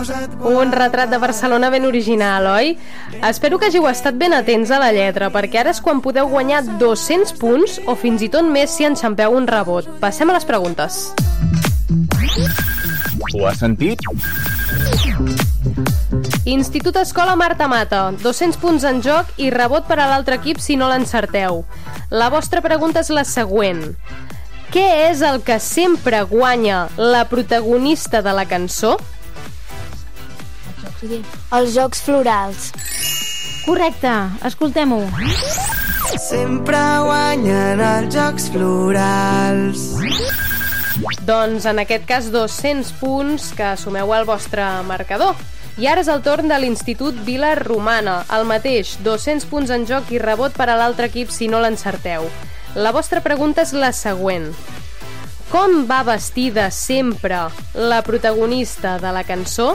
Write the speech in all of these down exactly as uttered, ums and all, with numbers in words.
Un retrat de Barcelona ben original, oi? Espero que hàgiu estat ben atents a la lletra, perquè ara és quan podeu guanyar dos-cents punts o fins i tot més si enxampeu un rebot. Passem a les preguntes. Ho has sentit? Institut Escola Marta Mata, dos-cents punts en joc i rebot per a l'altre equip si no l'encerteu. La vostra pregunta és la següent. Què és el que sempre guanya la protagonista de la cançó? Els jocs florals. Correcte, escoltem-ho. Sempre guanyen els jocs florals. Doncs en aquest cas dos-cents punts que sumeu al vostre marcador. I ara és el torn de l'Institut Vila Romana. El mateix, dos-cents punts en joc i rebot per a l'altre equip si no l'encerteu. La vostra pregunta és la següent. Com va vestida sempre la protagonista de la cançó?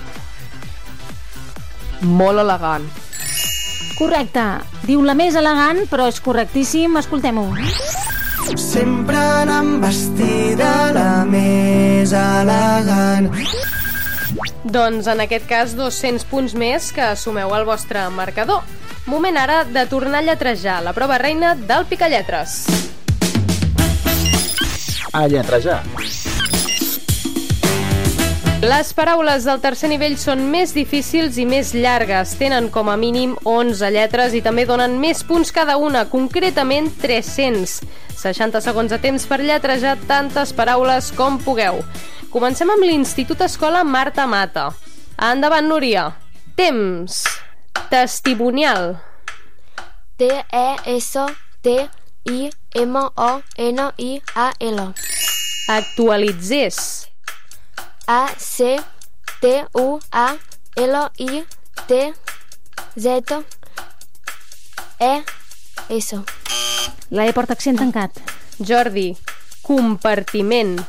Molt elegant. Correcte. Diu la més elegant, però és correctíssim. Escoltem-ho. Sempre anant vestida la més elegant. Doncs en aquest cas dos-cents punts més que sumeu al vostre marcador. Moment ara de tornar a lletrejar la prova reina del Picalletres. A lletrejar. Les paraules del tercer nivell són més difícils i més llargues. Tenen com a mínim onze lletres i també donen més punts cada una, concretament tres-cents. seixanta segons de temps per lletrejar tantes paraules com pugueu. Comencem amb l'Institut Escola Marta Mata. Endavant, Núria. Temps. Testimonial. T E S T I M O N I A L. Actualitzés. A C T U A L I T Z E S. La E porta accent tancat. Jordi. Compartiment.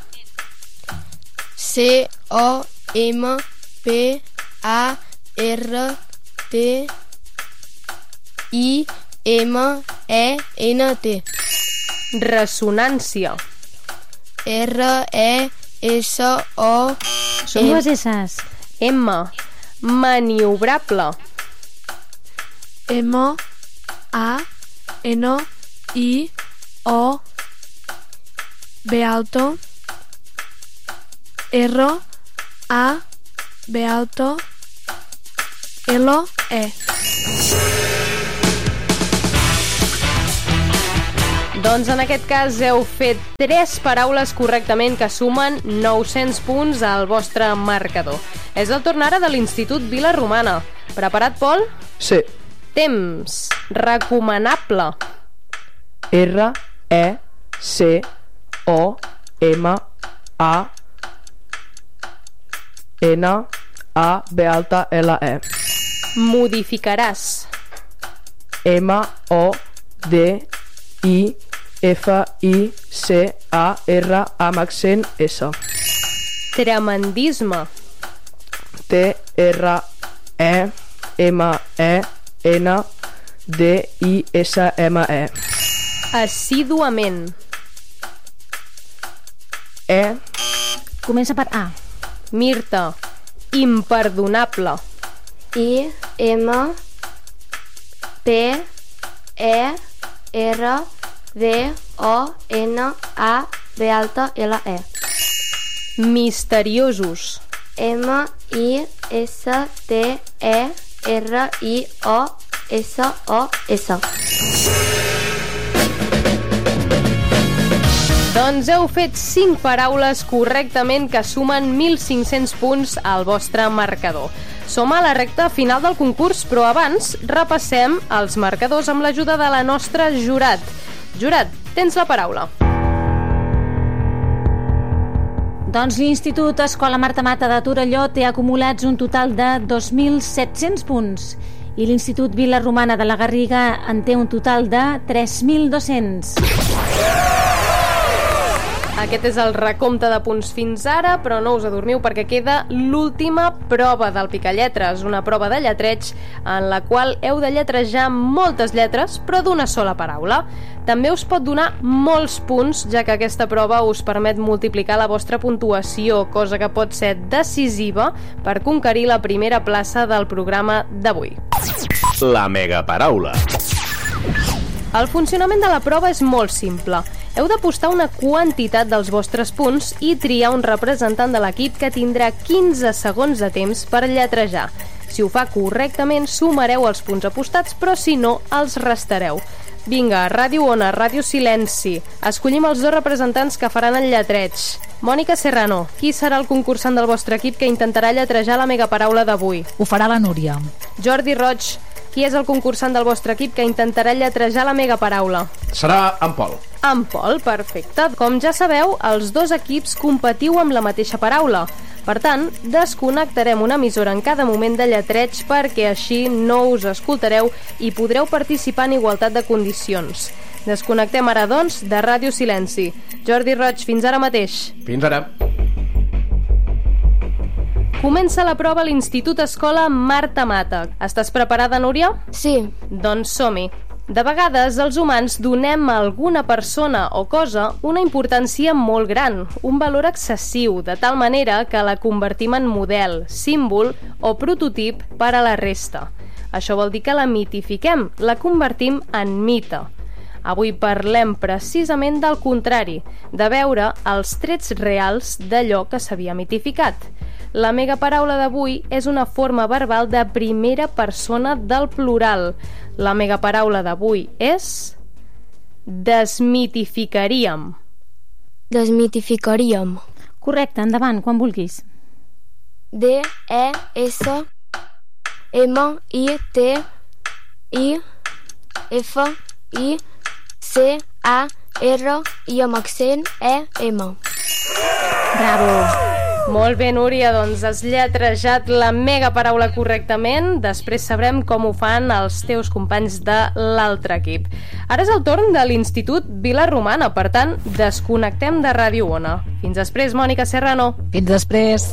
C O M P A R T I M E N T. Ressonància. R E S O. Són dues S's. M. Maniobrable. M A N I O B alto R A B alto L E. Doncs en aquest cas heu fet tres paraules correctament que sumen nou-cents punts al vostre marcador. És el torn ara de l'Institut Vila Romana. Preparat, Pol? Sí. Temps. Recomanable. R E C O M A N A B alta L E. Modificaràs. M O D I F I C A R amb accent S. Tremendisme. T R E M E N D I S M E. Assíduament. E. Comença per A. Mirta. Imperdonable. I M P E R D O N A B alta L E. Misteriosos. M I S T E R I O S O S. Doncs heu fet cinc paraules correctament que sumen mil cinc-cents punts al vostre marcador. Som a la recta final del concurs, però abans repassem els marcadors amb l'ajuda de la nostra Jurat. Jurat, tens la paraula. Doncs l'Institut Escola Marta Mata de Torelló té acumulats un total de dos mil set-cents punts i l'Institut Vila Romana de la Garriga en té un total de tres mil dos-cents. Aquest és el recompte de punts fins ara, però no us adormiu perquè queda l'última prova del Picalletres, una prova de lletreig en la qual heu de lletrejar moltes lletres, però d'una sola paraula. També us pot donar molts punts, ja que aquesta prova us permet multiplicar la vostra puntuació, cosa que pot ser decisiva per conquerir la primera plaça del programa d'avui. La megaparaula. El funcionament de la prova és molt simple. Heu de postar una quantitat dels vostres punts i triar un representant de l'equip que tindrà quinze segons de temps per lletrejar. Si ho fa correctament, sumareu els punts apostats, però si no, els restareu. Vinga, Ràdio Ona, Ràdio Silenci. Escollim els dos representants que faran el lletreig. Mònica Serrano, qui serà el concursant del vostre equip que intentarà lletrejar la megaparaula d'avui? Ho farà la Núria. Jordi Roig, qui és el concursant del vostre equip que intentarà lletrejar la megaparaula? Serà en Pol. En Pol, perfecte. Com ja sabeu, els dos equips competiu amb la mateixa paraula. Per tant, desconnectarem una emissora en cada moment de lletreig perquè així no us escoltareu i podreu participar en igualtat de condicions. Desconnectem ara, doncs, de Ràdio Silenci. Jordi Roig, fins ara mateix. Fins ara. Comença la prova a l'Institut Escola Marta Mata. Estàs preparada, Núria? Sí. Doncs som-hi. De vegades, els humans donem a alguna persona o cosa una importància molt gran, un valor excessiu, de tal manera que la convertim en model, símbol o prototip per a la resta. Això vol dir que la mitifiquem, la convertim en mite. Avui parlem precisament del contrari, de veure els trets reals d'allò que s'havia mitificat. La megaparaula d'avui és una forma verbal de primera persona del plural. La megaparaula d'avui és desmitificaríem. Desmitificaríem. Correcte, endavant, quan vulguis. D, E, S, M, I, T, I, F, I, C, A, R, I amb accent, E, M. Bravo! Molt bé, Núria, doncs has lletrejat la megaparaula correctament. Després sabrem com ho fan els teus companys de l'altre equip. Ara és el torn de l'Institut Vila-romana, per tant, desconnectem de Ràdio Ona. Fins després, Mònica Serrano. Fins després.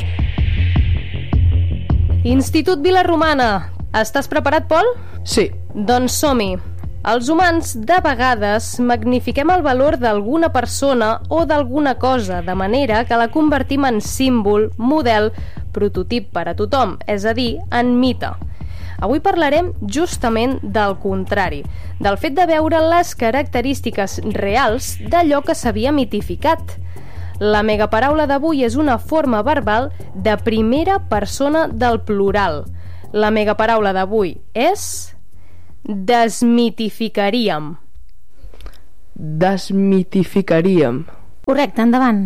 Institut Vila-romana. Estàs preparat, Pol? Sí. Doncs som-hi. Els humans, de vegades, magnifiquem el valor d'alguna persona o d'alguna cosa, de manera que la convertim en símbol, model, prototip per a tothom, és a dir, en mite. Avui parlarem justament del contrari, del fet de veure les característiques reals d'allò que s'havia mitificat. La megaparaula d'avui és una forma verbal de primera persona del plural. La megaparaula d'avui és desmitificaríem. Desmitificaríem. Correcte, endavant.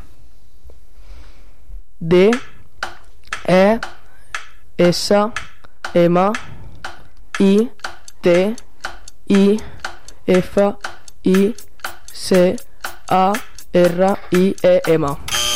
D, E, S, M, I, T, I, F, I, C, A, R, I, E, M.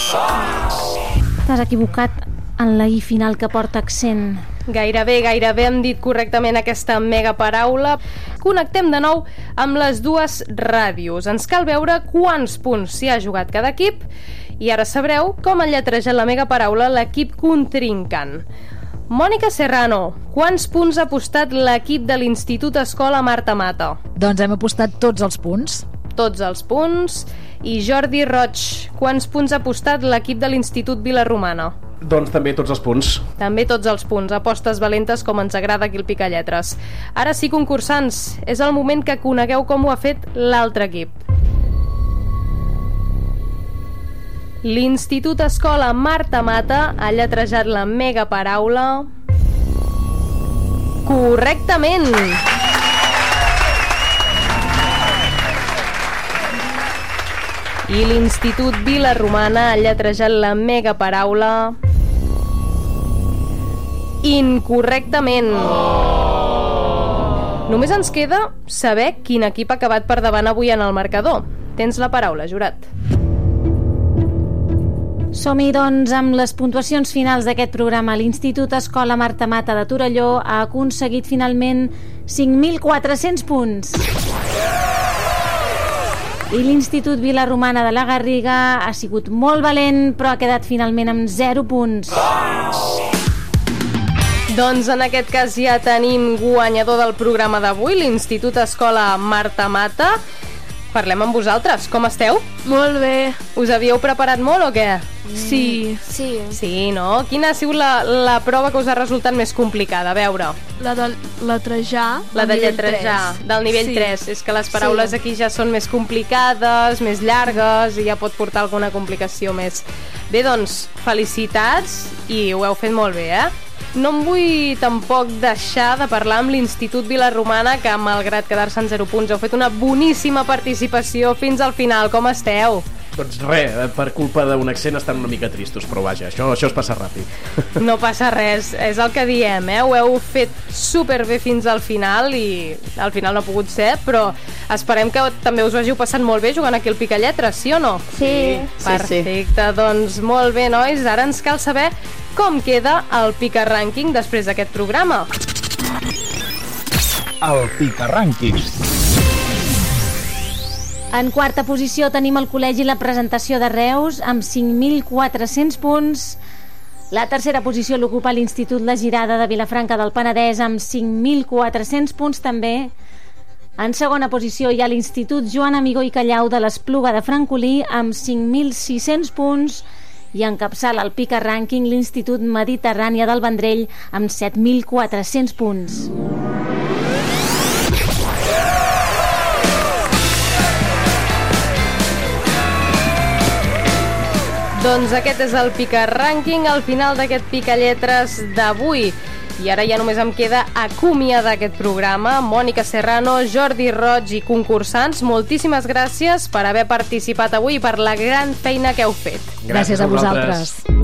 T'has equivocat en la I final que porta accent. Gairebé, gairebé hem dit correctament aquesta megaparaula. Connectem de nou amb les dues ràdios. Ens cal veure quants punts s'hi ha jugat cada equip i ara sabreu com ha lletrejat la megaparaula l'equip contrincant. Mònica Serrano, quants punts ha apostat l'equip de l'Institut Escola Marta Mata? Doncs hem apostat tots els punts. Tots els punts. I Jordi Roig, quants punts ha apostat l'equip de l'Institut Vila-romana? Doncs també tots els punts. També tots els punts, apostes valentes com ens agrada aquí el Picalletres. Ara sí, concursants, és el moment que conegueu com ho ha fet l'altre equip. L'Institut Escola Marta Mata ha lletrejat la megaparaula correctament. I l'Institut Vila-romana ha lletrejat la megaparaula incorrectament. Oh! Només ens queda saber quin equip ha acabat per davant avui en el marcador. Tens la paraula, jurat. Som-hi, doncs, amb les puntuacions finals d'aquest programa. L'Institut Escola Marta Mata de Torelló ha aconseguit finalment cinc mil quatre-cents punts. I l'Institut Vilarromana de la Garriga ha sigut molt valent, però ha quedat finalment amb zero punts. Doncs en aquest cas ja tenim guanyador del programa d'avui, l'Institut Escola Marta Mata. Parlem amb vosaltres, com esteu? Molt bé. Us havíeu preparat molt o què? Sí. Sí. Sí, no? Quina ha sigut la, la prova que us ha resultat més complicada? A veure. La de letrejar. La de lletrejar, del nivell Sí. tres. És que les paraules Sí. aquí ja són més complicades, més llargues, i ja pot portar alguna complicació més. Bé, doncs, felicitats, i ho heu fet molt bé, eh? No em vull tampoc deixar de parlar amb l'Institut Vilarromana, que malgrat quedar-se en zero punts heu fet una boníssima participació fins al final. Com esteu? Doncs res, per culpa d'un accent estan una mica tristos, però vaja, això, això es passa ràpid. No passa res, és el que diem, eh? Ho heu fet superbé fins al final i al final no ha pogut ser, però esperem que també us ho hàgiu passat molt bé jugant aquí al Picalletres, sí o no? Sí. Perfecte, doncs molt bé, nois, ara ens cal saber com queda el Pica Rànquing després d'aquest programa. El Pica Rànquing. En quarta posició tenim el Col·legi La Presentació de Reus amb cinc mil quatre-cents punts. La tercera posició l'ocupa l'Institut La Girada de Vilafranca del Penedès amb cinc mil quatre-cents punts també. En segona posició hi ha l'Institut Joan Amigó i Callau de l'Espluga de Francolí amb cinc mil sis-cents punts i encapçala el Pica Rànquing l'Institut Mediterrània del Vendrell amb set mil quatre-cents punts. Doncs aquest és el Pica Rànquing, al final d'aquest Picalletres d'avui. I ara ja només em queda acomiadar aquest programa. Mònica Serrano, Jordi Roig i concursants, moltíssimes gràcies per haver participat avui i per la gran feina que heu fet. Gràcies a vosaltres.